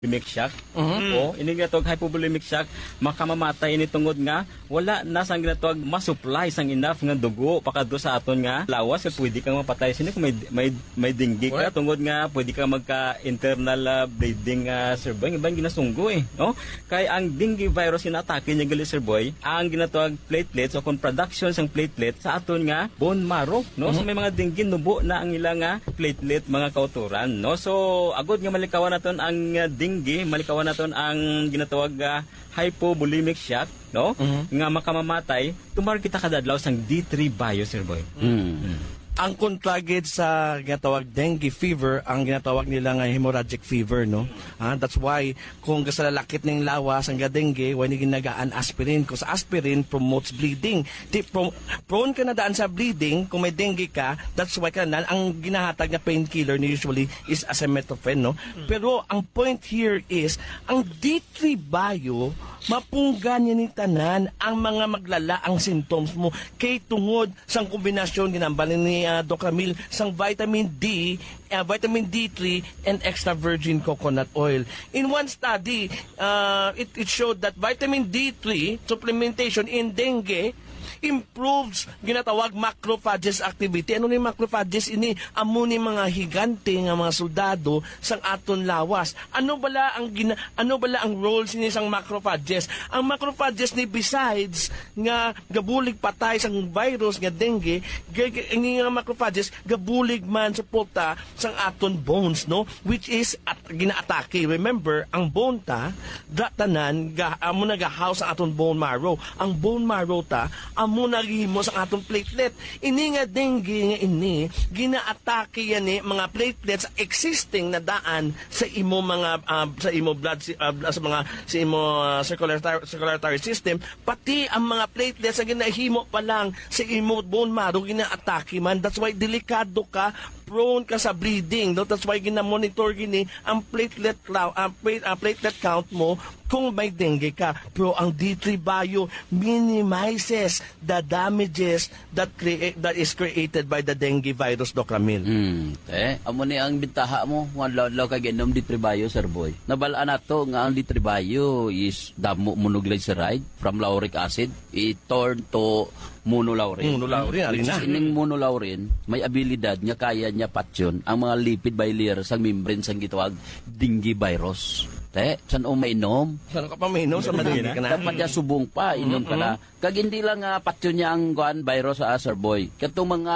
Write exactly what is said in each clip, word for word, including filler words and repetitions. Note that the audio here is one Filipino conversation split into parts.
hypovolemic shock. Mhm. O, ini ginatawag hypovolemic shock, makamamatay ini tungod nga wala na sang ginatawag masupply sang enough nga dugo pakadto sa aton nga lawas kay pwede kang mapatay sini kung may may may dengue ka What? tungod nga pwede ka magka internal uh, bleeding uh, sir boy ibang ginasunggo eh, no? Kay ang dengue virus inatake niya gali sir boy, ang ginatawag platelets o kung production sang platelet sa aton nga bone marrow, no? So may mga dengue nubo na ang ilang nga platelet mga kauturan, no? So agod nga malikawan naton ang uh, dengue, malikawan naton ang ginatawag uh, hypovolemic shock, no? Mhm. Nga makamamatay, tumar kita kadadlaw sang D three bio sir boy. Ang kontragid sa ginatawag dengue fever, ang ginatawag nila nga hemorrhagic fever, no? Ah, that's why kung sa lalakit ng lawas ang dengue, why ni ginagaan aspirin. Kung sa aspirin promotes bleeding. Di, pro, prone ka na daan sa bleeding, kung may dengue ka, that's why ka na, ang ginahatag na painkiller ni usually is acetaminophen, no? Pero ang point here is, ang D three bio, mapunggan niya ni tanan ang mga maglala ang symptoms mo kay tungod sang kombinasyon ginambalin ni uh, Doc Ramil sang vitamin D, uh, vitamin D three and extra virgin coconut oil. In one study, uh, it, it showed that vitamin D three supplementation in dengue improves ginatawag macrophages activity. Ano ni macrophages? Ini amo ni mga higante nga mga soldado sang aton lawas. Ano bala ang gina, ano bala ang role sini sang macrophages? Ang macrophages ni besides nga gabulig patay sang virus nga dengue, ini nga macrophages gabulig man suporta sang aton bones, no? Which is at ginaatake. Remember, ang bone ta datanan ga amo nagahouse sa aton bone marrow. Ang bone marrow ta amo nagihimo sa atong platelet. Ini nga dengue nga ini ginaatake yan eh, mga platelets existing na daan sa imo mga uh, sa imo blood uh, sa mga sa imo uh, circulatory circulatory system, pati ang mga platelets na ginahimo pa lang sa imo bone marrow ginaatake man. That's why delikado ka, prone ka sa bleeding, no? That's why gina-monitor gini ang platelet count, uh, plate, uh, platelet count mo kung may dengue ka. Pero ang D three bio minimizes the damages that create that is created by the dengue virus, Doc Ramil. Hmm. Eh, amo ni ang bintaha mo, mga law kag inom di tribayo, sir boy. Nabalaan nato nga ang di tribayo is damo monoglyceride from lauric acid, it turn to monolaurin. Monolaurin, alin Which na. is ining monolaurin, may abilidad nga kaya niya patyon ang mga lipid bilayer sa membrane sang gitawag dengue virus. Te, san o mainom? Saan ka pa mainom sa madali ka na? Dapat niya subong pa, inom ka na. Kag hindi lang nga patyon niya ang kuan virus sa sir boy. Katong mga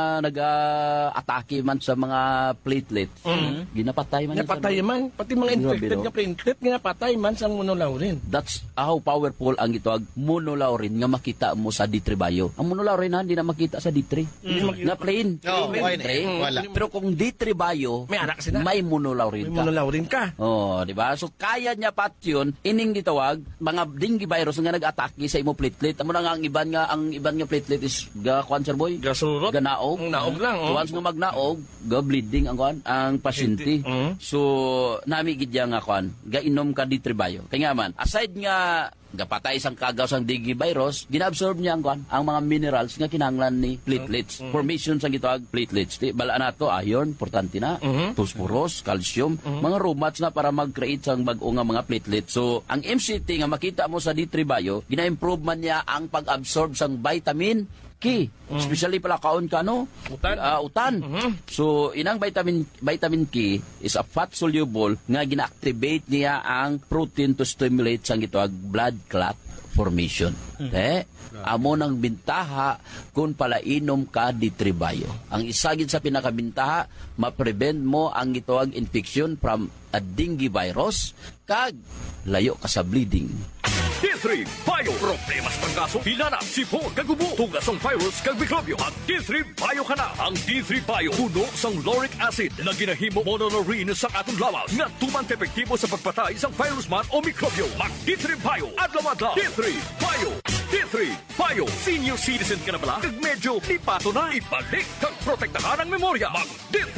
nag-atake man sa mga platelets, ginapatay man. yan, sir Napatay boy. man, pati mga Grabe, infected no? nga platelet ginapatay man sang monolaurin. That's how powerful ang gitawag monolaurin nga makita mo sa D three bio. Ang monolaurin na hindi na makita sa D three. Na plain. Oo, plain why D three. not? Wala. Pero kung D three bio, May anak sila. may monolaurin May ka. monolaurin ka. Oh, di ba? So kaya niya pat yun, ining gitawag mga dengue virus nga nag-atake sa imo platelet. Amo na nga ang iban nga ang iban nga platelet is ga cancer boy. Gasurot. Ganaog. Ang naog lang, oh. Once nga magnaog, ga bleeding ang kuan ang pasyente. Mhm. So nami gid nga kuan, ga inom ka di tribayo. Kaya nga man, aside nga gapatay sang kagaw sang dengue virus, ginaabsorb niya ang kuan, ang mga minerals nga kinahanglan ni platelets. Formation sang gitawag platelets. Di bala nato iron, importante na, Mhm. phosphorus, calcium, mga romats na para mag-create sang bag-o nga mga platelets. So ang M C T nga makita mo sa D three bio, gina-improve man niya ang pag-absorb sang vitamin K. Especially pala kaon ka no? Utan. Ah, utan. So inang vitamin vitamin K is a fat soluble nga gina-activate niya ang protein to stimulate sang gitawag blood clot formation. Eh, amo nang bintaha kung pala inom ka di tribayo. Ang isagid sa pinakabintaha, ma-prevent mo ang gitawag infection from a dengue virus kag layo ka sa bleeding. D three Bio. Problemas panggaso, hilana, sipon, kagubo, tugasong virus, kag mikrobyo. Mag D three Bio ka na. Ang D three Bio, puno sang lauric acid na ginahimo monolaurin sa atong lawas nga tuman epektibo sa pagpatay sang virus man o mikrobyo. Mag D three Bio. Adlaw-adlaw. D three Bio. D three Bio. Senior citizen ka na bala? Kag medyo lipato na. Ibalik kag protektahan ang memorya. Mag D three